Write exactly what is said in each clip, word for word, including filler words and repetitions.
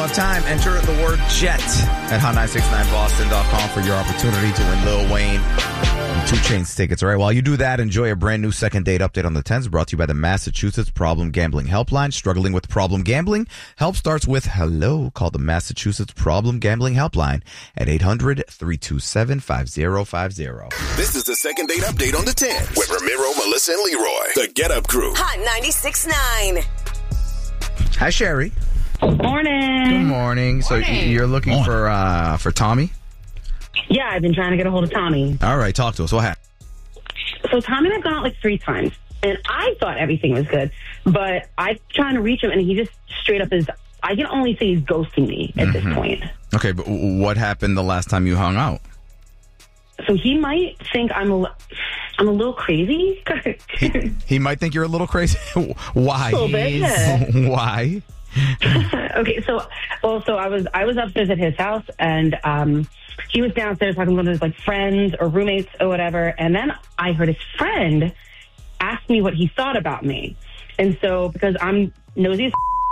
have time. Enter the word jet at hot nine six nine boston dot com for your opportunity to win Lil Wayne and two Chainz tickets. All right, while you do that, enjoy a brand new second date update on the tens brought to you by the Massachusetts Problem Gambling Helpline. Struggling with problem gambling? Help starts with hello. Call the Massachusetts Problem Gambling Helpline at eight hundred, three two seven, five zero five zero. This is the second date update on the tens with Ramiro, Melissa, and Leroy. The Get Up Crew. Hot ninety-six point nine. Hi, Sherry. Good morning. Good morning. So Morning. you're looking for uh, for Tommy? Yeah, I've been trying to get a hold of Tommy. All right, talk to us. What happened? So Tommy and I've gone out like three times, and I thought everything was good, but I'm trying to reach him, and he just straight up is, I can only say he's ghosting me at Mm-hmm. this point. Okay, but what happened the last time you hung out? So he might think I'm a, li- I'm a little crazy. He, he might think you're a little crazy. Why? A little bit, yeah. Why? Okay, so well, so I was I was upstairs at his house, and um, he was downstairs talking to his like friends or roommates or whatever, and then I heard his friend ask me what he thought about me, and so because I'm nosy as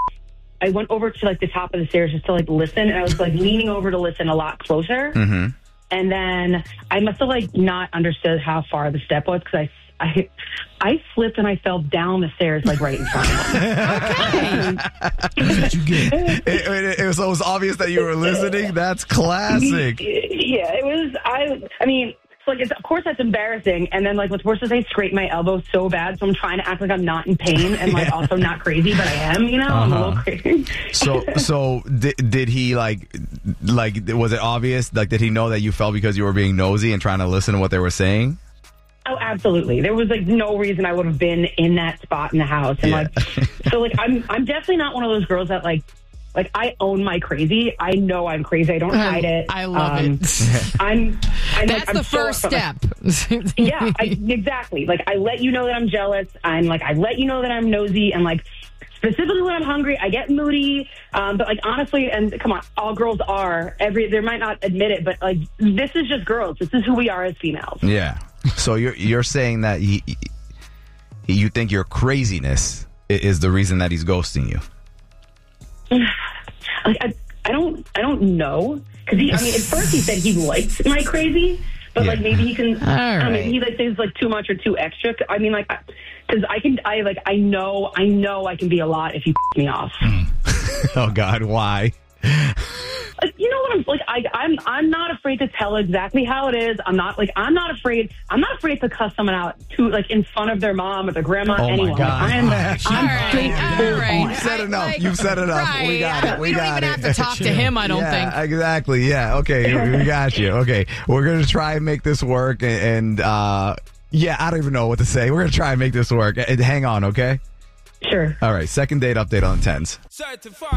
I went over to like the top of the stairs just to like listen, and I was like leaning over to listen a lot closer, Mm-hmm. and then I must have like not understood how far the step was because I. I I slipped and I fell down the stairs like right in front of him. It, it, it was, it was obvious that you were listening. That's classic. Yeah, it was. I. I mean, it's like it's, of course that's embarrassing. And then like what's worse is I scraped my elbow so bad, so I'm trying to act like I'm not in pain and like Yeah. also not crazy, but I am. You know, I'm a Uh-huh. little crazy. So, so did, did he like, like, was it obvious? Like, did he know that you fell because you were being nosy and trying to listen to what they were saying? Oh, absolutely. There was like no reason I would have been in that spot in the house, and Yeah. like, so like I'm I'm definitely not one of those girls that like. Like, I own my crazy. I know I'm crazy. I don't hide it. I love Um, it. I'm. I'm That's like, I'm the so first upfront. step. Yeah, I, exactly. Like, I let you know that I'm jealous. I'm like, I let you know that I'm nosy. And like, specifically when I'm hungry, I get moody. Um, but like, honestly, and come on, all girls are. Every they might not admit it, but like, this is just girls. This is who we are as females. Yeah. So you're you're saying that he, he, you think your craziness i- is the reason that he's ghosting you? Like, I, I don't, I don't know. Because he, I mean, at first he said he liked my crazy, but Yeah. like maybe he can. I right. mean, he like says like too much or too extra. I mean, like, because I can, I like, I know, I know, I can be a lot if you me off. Oh God, why? Like, you know what I'm like? I, I'm I'm not afraid to tell exactly how it is. I'm not like I'm not afraid. I'm not afraid to cuss someone out to like in front of their mom or their grandma. Oh, my anyone. God. Like, I'm, All I'm right, straight all full right. on. You've said I- enough. like- You've said enough. We Right. got it. We, We don't got even it. have to talk to him, I don't yeah, think. exactly. Yeah. Okay. We got you. Okay. We're gonna try and make this work. And, and uh, yeah, I don't even know what to say. We're gonna try and make this work. And hang on. Okay. Sure. All right. Second date update on the tens.